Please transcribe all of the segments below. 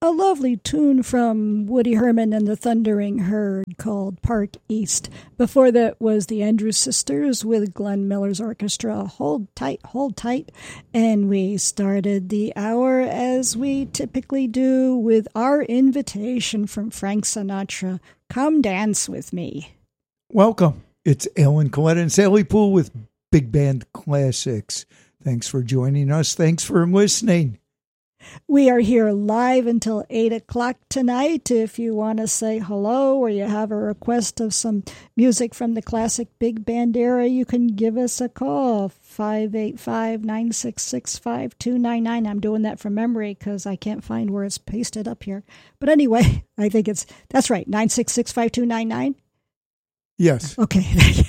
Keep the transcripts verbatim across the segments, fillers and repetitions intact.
a lovely tune from Woody Herman and the Thundering Herd called Park East. Before that was the Andrews Sisters with Glenn Miller's orchestra, Hold Tight, Hold Tight. And we started the hour as we typically do with our invitation from Frank Sinatra, Come Dance With Me. Welcome. It's Alan Coletta and Sally Poole with Big Band Classics. Thanks for joining us. Thanks for listening. We are here live until eight o'clock tonight. If you want to say hello or you have a request of some music from the classic big band era, you can give us a call, five eight five, nine six six, five two nine nine. I'm doing that from memory because I can't find where it's pasted up here. But anyway, I think it's, that's right, nine six six, five two nine nine? Yes. Okay.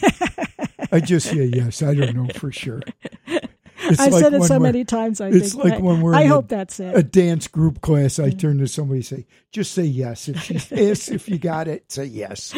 I just say yes. I don't know for sure. It's I've like said it so we're, many times. I it's think. like when we're I in hope a, that's it. a dance group class. I turn to somebody and say, just say yes. If she asks if you got it, say yes.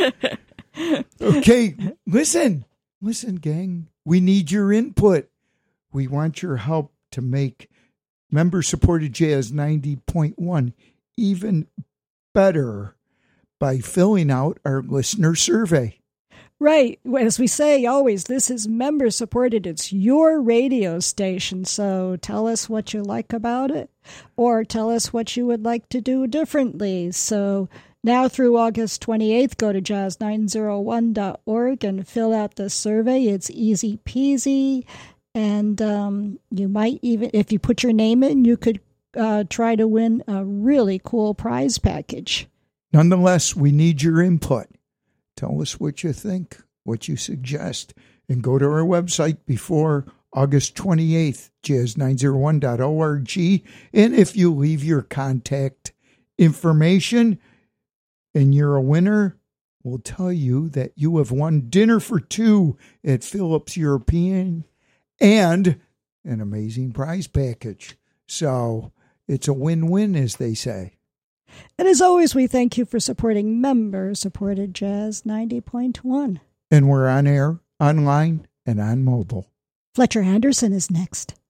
Okay, listen. Listen, gang. We need your input. We want your help to make member-supported Jazz ninety point one even better by filling out our listener survey. Right. As we say always, this is member supported. It's your radio station. So tell us what you like about it or tell us what you would like to do differently. So now through August twenty-eighth, go to jazz nine oh one dot org and fill out the survey. It's easy peasy. And um, you might even, if you put your name in, you could uh, try to win a really cool prize package. Nonetheless, we need your input. Tell us what you think, what you suggest, and go to our website before August twenty-eighth, jazz nine oh one dot org. And if you leave your contact information and you're a winner, we'll tell you that you have won dinner for two at Phillips European and an amazing prize package. So it's a win-win, as they say. And as always, we thank you for supporting member-supported Jazz ninety point one. And we're on air, online, and on mobile. Fletcher Henderson is next.